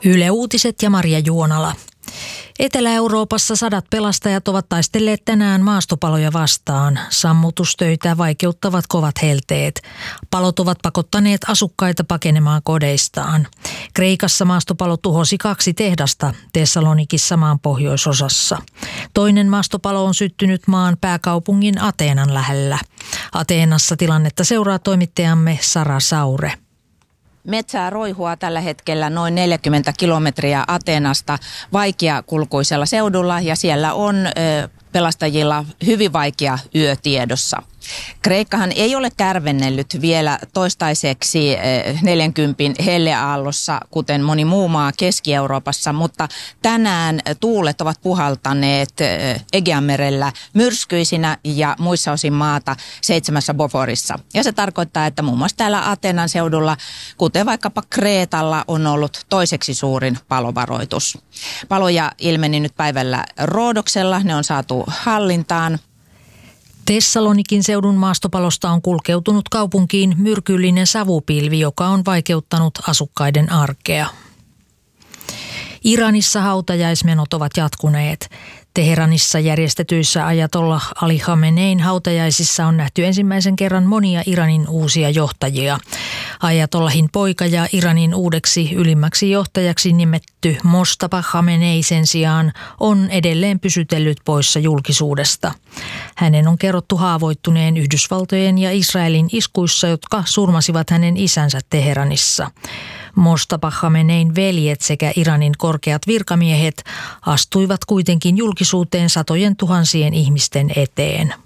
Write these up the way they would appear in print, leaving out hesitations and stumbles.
Yle Uutiset ja Maria Juonala. Etelä-Euroopassa 100 pelastajat ovat taistelleet tänään maastopaloja vastaan. Sammutustöitä vaikeuttavat kovat helteet. Palot ovat pakottaneet asukkaita pakenemaan kodeistaan. Kreikassa maastopalo tuhosi 2 tehdasta Thessalonikissa maan pohjoisosassa. Toinen maastopalo on syttynyt maan pääkaupungin Ateenan lähellä. Ateenassa tilannetta seuraa toimittajamme Sara Saure. Metsää roihua tällä hetkellä noin 40 kilometriä Ateenasta vaikeakulkuisella seudulla ja siellä on pelastajilla hyvin vaikea yö tiedossa. Kreikkahan ei ole kärvennellyt vielä toistaiseksi 40 helleaallossa, kuten moni muu maa Keski-Euroopassa, mutta tänään tuulet ovat puhaltaneet Egeanmerellä myrskyisinä ja muissa osin maata 7 Boforissa. Ja se tarkoittaa, että muun muassa täällä Ateenan seudulla, kuten vaikkapa Kreetalla, on ollut toiseksi suurin palovaroitus. Paloja ilmeni nyt päivällä Roodoksella, ne on saatu hallintaan. Thessalonikin seudun maastopalosta on kulkeutunut kaupunkiin myrkyllinen savupilvi, joka on vaikeuttanut asukkaiden arkea. Iranissa hautajaismenot ovat jatkuneet. Teheranissa järjestetyissä Ajatollah Ali Khamenein hautajaisissa on nähty ensimmäisen kerran monia Iranin uusia johtajia. Ajatollahin poika ja Iranin uudeksi ylimmäksi johtajaksi nimetty Mojtaba Khamenei sen sijaan on edelleen pysytellyt poissa julkisuudesta. Hänen on kerrottu haavoittuneen Yhdysvaltojen ja Israelin iskuissa, jotka surmasivat hänen isänsä Teheranissa. Mojtaba Khamenein veljet sekä Iranin korkeat virkamiehet astuivat kuitenkin julkisuuteen satojen tuhansien ihmisten eteen.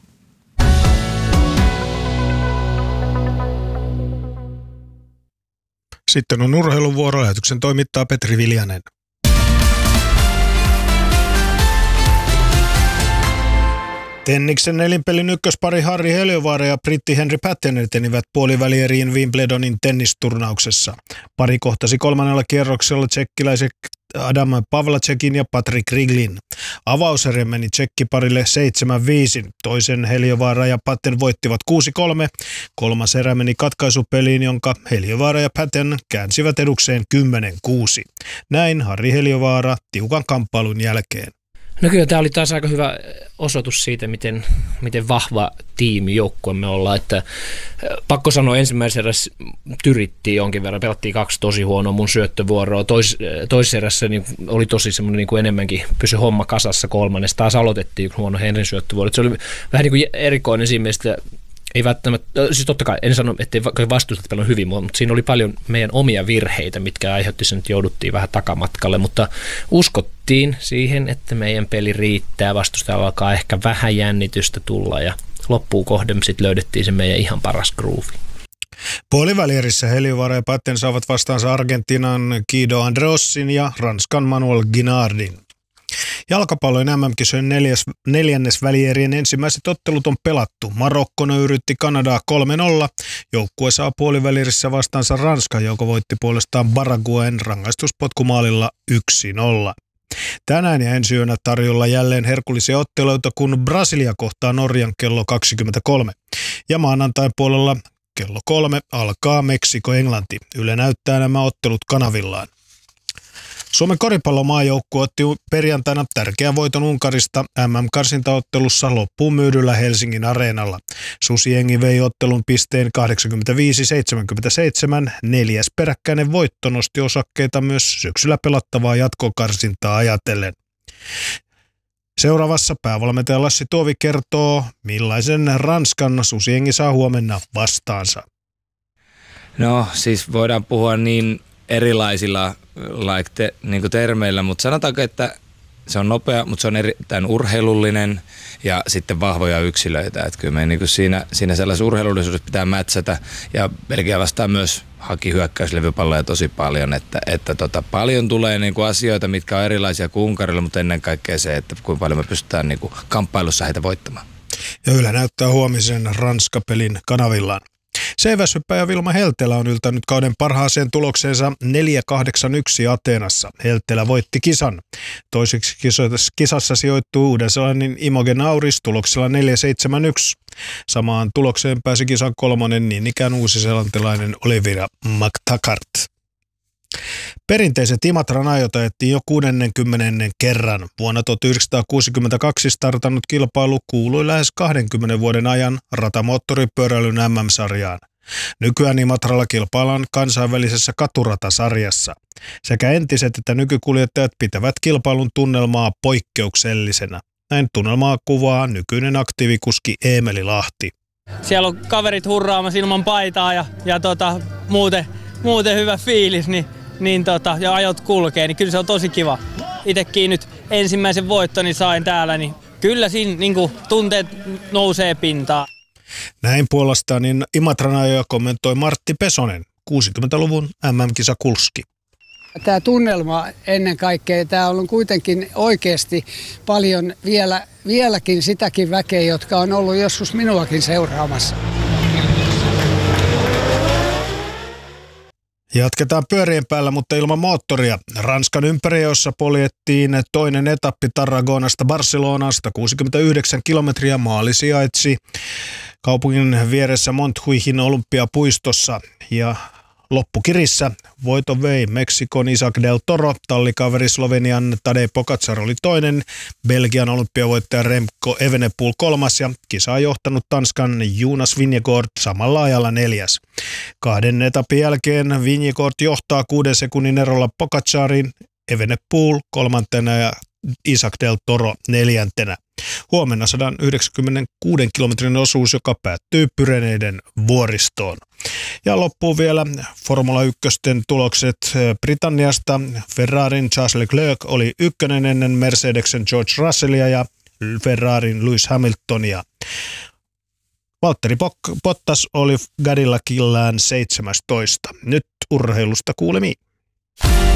Sitten on urheiluvuoro. Lähetyksen toimittaa Petri Viljanen. Tenniksen nelinpelin ykköspari Harri Heliövaara ja britti Henry Patten etenivät puolivälieriin Wimbledonin tennisturnauksessa. Pari kohtasi kolmannella kierroksella tsekkiläiset Adam Pavlacekin ja Patrick Riglin. Avauserä meni tsekkiparille 7-5. Toisen Heliövaara ja Patten voittivat 6-3. Kolmas erä meni katkaisupeliin, jonka Heliövaara ja Patten käänsivät edukseen 10-6. Näin Harri Heliövaara tiukan kamppailun jälkeen. No kyllä tämä oli taas aika hyvä osoitus siitä, miten vahva tiimi joukkue me ollaan. Että, pakko sanoa, ensimmäisessä erässä tyrittiin jonkin verran, pelattiin 2 tosi huonoa mun syöttövuoroa. Toisessa erässä niin oli tosi semmoinen niin kuin enemmänkin pysy homma kasassa. Kolmannessa taas aloitettiin yksi huono Henrin syöttövuoro. Se oli vähän niin kuin erikoinen siinä mielessä, ei välttämättä, siis totta kai en sano, ettei vastustat paljon hyvin, mutta siinä oli paljon meidän omia virheitä, mitkä aiheutti sen, että jouduttiin vähän takamatkalle, mutta uskottiin siihen, että meidän peli riittää, vastustajalla alkaa ehkä vähän jännitystä tulla ja loppuun kohden sitten löydettiin se meidän ihan paras groove. Puolivälierissä Heliövaara ja Patten saavat vastaansa Argentiinan Guido Andreossin ja Ranskan Manuel Guinardin. Jalkapallojen MM-kisojen neljännesvälierien ensimmäiset ottelut on pelattu. Marokko nöyrytti Kanadaa 3-0. Joukkue saa puolivälierissä vastaansa Ranska, joka voitti puolestaan Paraguayn rangaistuspotkumaalilla 1-0. Tänään ja ensi yönä tarjolla jälleen herkullisia otteluita, kun Brasilia kohtaa Norjan kello 23. Ja maanantain puolella kello 3 alkaa Meksiko-Englanti. Yle näyttää nämä ottelut kanavillaan. Suomen koripallomaajoukkue otti perjantaina tärkeän voiton Unkarista MM-karsintaottelussa loppuun myydyllä Helsingin areenalla. Susijengi vei ottelun pisteen 85-77. 4. peräkkäinen voitto nosti osakkeita myös syksyllä pelattavaa jatkokarsintaa ajatellen. Seuraavassa päävalmentaja Lassi Tuovi kertoo, millaisen Ranskan Susijengi saa huomenna vastaansa. No siis voidaan puhua niin erilaisilla niin termeillä, mutta sanotaanko, että se on nopea, mutta se on erittäin urheilullinen ja sitten vahvoja yksilöitä. Että kyllä me niin siinä sellaisessa urheilullisuudessa pitää mätsätä ja Belgia vastaan myös haki hyökkäyslevypalloja tosi paljon, että paljon tulee niin kuin asioita, mitkä on erilaisia kuin Unkarilla, mutta ennen kaikkea se, että kuinka paljon me pystytään niin kuin kamppailussa heitä voittamaan. Ja Yle näyttää huomisen Ranska-pelin kanavillaan. Seiväshyppäjä Vilma Heltelä on yltänyt kauden parhaaseen tulokseensa 4.81 Ateenassa. Heltelä voitti kisan. Toiseksi kisassa sijoittui Uuden-Seelannin Imogen Auris tuloksella 4.71. Samaan tulokseen pääsi kisan kolmonen niin ikään uusiseelantilainen Olivia McTaggart. Perinteiset Imatran ajot ajettiin jo 60. kerran. Vuonna 1962 startannut kilpailu kuului lähes 20 vuoden ajan ratamoottoripyöräilyn MM-sarjaan. Nykyään Imatralla kilpaillaan kansainvälisessä katuratasarjassa. Sekä entiset että nykykuljettajat pitävät kilpailun tunnelmaa poikkeuksellisena. Näin tunnelmaa kuvaa nykyinen aktiivikuski Eemeli Lahti. Siellä on kaverit hurraamassa ilman paitaa ja muuten hyvä fiilis, ja ajot kulkee, niin kyllä se on tosi kiva. Itsekin nyt ensimmäisen voittoni sain täällä, niin kyllä siinä tunteet nousee pintaan. Näin puolestaan Imatran ajoja kommentoi Martti Pesonen, 60-luvun MM-kisakulski. Tämä tunnelma ennen kaikkea, tämä on kuitenkin oikeasti paljon vieläkin sitäkin väkeä, jotka on ollut joskus minuakin seuraamassa. Jatketaan pyörien päällä, mutta ilman moottoria. Ranskan ympäriössä poljettiin toinen etappi Tarragonasta Barcelonasta. 69 kilometriä maali sijaitsi kaupungin vieressä Montjuichin olympiapuistossa ja loppukirissä voiton vei Meksikon Isaac del Toro, tallikaveri Slovenian Tadej Pogačar oli toinen, Belgian olympiavoittaja Remco Evenepoel kolmas ja kisaa johtanut Tanskan Jonas Vingegaard samalla ajalla neljäs. Kahden etapin jälkeen Vingegaard johtaa 6 sekunnin erolla Pogačarin, Evenepoel kolmantena ja Isaac del Toro neljäntenä. Huomenna 196 kilometrin osuus, joka päättyy Pyreneiden vuoristoon. Ja loppuu vielä Formula 1 tulokset Britanniasta. Ferrarin Charles Leclerc oli ykkönen ennen Mercedesen George Russellia ja Ferrarin Lewis Hamiltonia. Valtteri Bottas oli Cadillacillään 17. Nyt urheilusta kuulemiin.